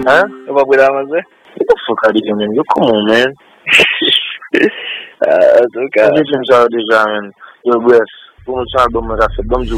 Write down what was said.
Huh? What would I say? What the fuck are you, man? You come on, man. That's okay. Everything's out there, man. Your breath. Don't try to do my